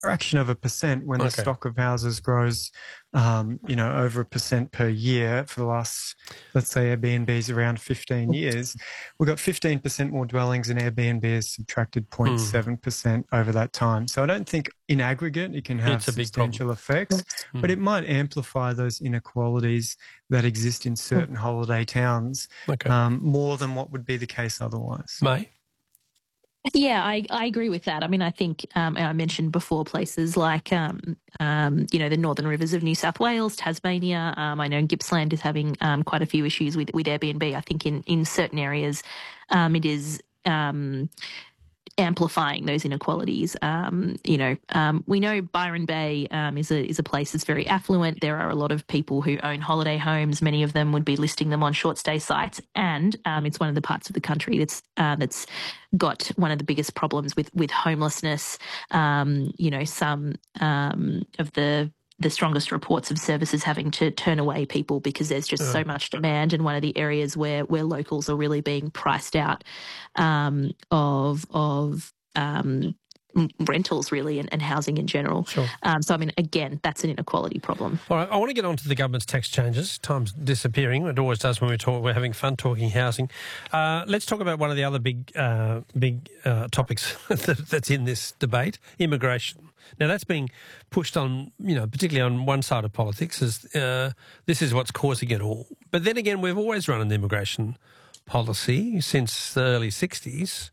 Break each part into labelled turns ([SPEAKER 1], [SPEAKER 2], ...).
[SPEAKER 1] fraction of a percent when the
[SPEAKER 2] Okay.
[SPEAKER 1] stock of houses grows, over 1% per year for the last, let's say Airbnb's around 15 years. We've got 15% more dwellings and Airbnb has subtracted 0.7% over that time. So I don't think in aggregate it can have
[SPEAKER 2] It's a big problem.
[SPEAKER 1] substantial effects, but it might amplify those inequalities that exist in certain holiday towns
[SPEAKER 2] Okay.
[SPEAKER 1] more than what would be the case otherwise.
[SPEAKER 2] May?
[SPEAKER 3] Yeah, I agree with that. I mean, I think, and I mentioned before places like, the northern rivers of New South Wales, Tasmania. I know Gippsland is having quite a few issues with Airbnb. I think in certain areas, it is amplifying those inequalities. We know Byron Bay is a place that's very affluent. There are a lot of people who own holiday homes. Many of them would be listing them on short stay sites, and it's one of the parts of the country that's got one of the biggest problems with homelessness. Some of the strongest reports of services having to turn away people because there's just so much demand, and one of the areas where locals are really being priced out of rentals really and housing in general.
[SPEAKER 2] Sure.
[SPEAKER 3] So, I mean, again, that's an inequality problem.
[SPEAKER 2] All right, I want to get on to the government's tax changes. Time's disappearing. It always does when we're having fun talking housing. Let's talk about one of the other big topics that's in this debate, immigration. Now, that's being pushed on, particularly on one side of politics, as this is what's causing it all. But then again, we've always run an immigration policy since the early 60s.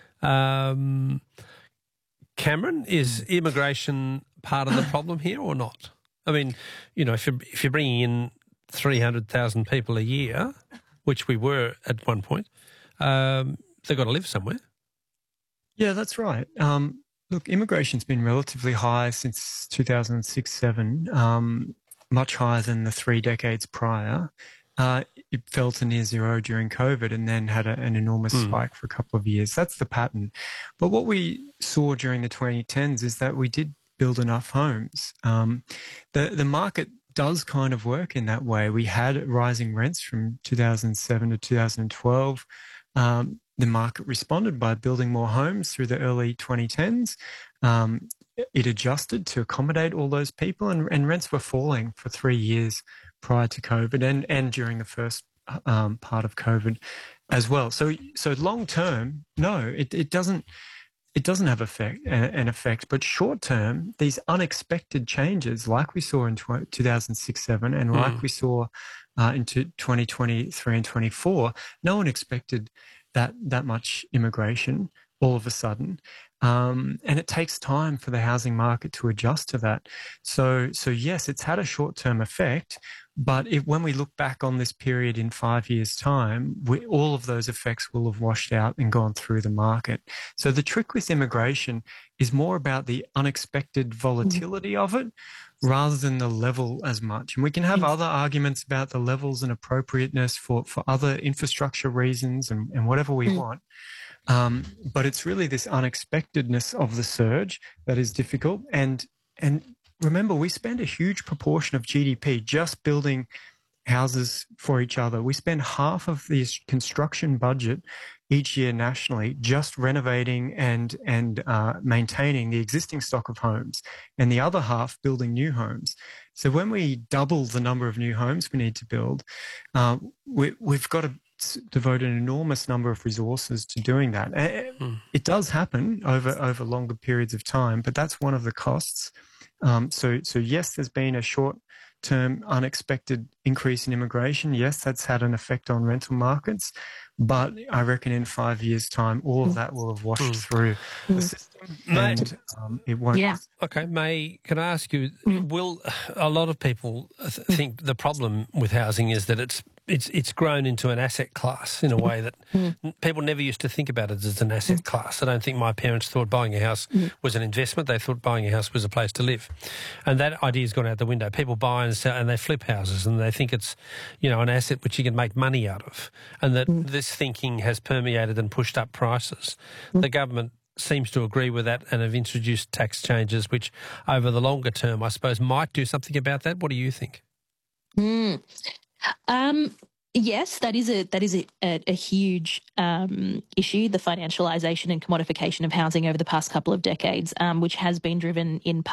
[SPEAKER 2] Cameron, is immigration part of the problem here or not? I mean, if you're bringing in 300,000 people a year, which we were at one point, they've got to live somewhere.
[SPEAKER 1] Yeah, that's right. Look, immigration's been relatively high since 2006-07, much higher than the 3 decades prior. It fell to near zero during COVID and then had an enormous spike for a couple of years. That's the pattern. But what we saw during the 2010s is that we did build enough homes. The market does kind of work in that way. We had rising rents from 2007 to 2012. The market responded by building more homes through the early 2010s. It adjusted to accommodate all those people, and rents were falling for 3 years prior to COVID and during the first part of COVID as well. So long term, no, it doesn't have an effect. But short term, these unexpected changes, like we saw in 2006-07, and like we saw into 2023 and 24, no one expected that much immigration all of a sudden. And it takes time for the housing market to adjust to that. So yes, it's had a short-term effect, but when we look back on this period in 5 years' time, all of those effects will have washed out and gone through the market. So the trick with immigration is more about the unexpected volatility of it rather than the level as much. And we can have other arguments about the levels and appropriateness for other infrastructure reasons and whatever we want. But it's really this unexpectedness of the surge that is difficult. And remember, we spend a huge proportion of GDP just building houses for each other. We spend half of the construction budget each year nationally just renovating and maintaining the existing stock of homes, and the other half building new homes. So when we double the number of new homes we need to build, we've got to devote an enormous number of resources to doing that. It does happen over longer periods of time, but that's one of the costs. So yes, there's been a short-term unexpected increase in immigration. Yes, that's had an effect on rental markets, but I reckon in 5 years' time, all of that will have washed through the system, and it won't.
[SPEAKER 3] Yeah.
[SPEAKER 2] Okay, May, can I ask you, will a lot of people think the problem with housing is that it's grown into an asset class in a way that people never used to think about it as an asset class. I don't think my parents thought buying a house was an investment. They thought buying a house was a place to live. And that idea's gone out the window. People buy and sell and they flip houses and they think it's, an asset which you can make money out of. And that this thinking has permeated and pushed up prices. The government seems to agree with that and have introduced tax changes which over the longer term, I suppose, might do something about that. What do you think?
[SPEAKER 3] Yes, that is a huge issue, the financialisation and commodification of housing over the past couple of decades, which has been driven in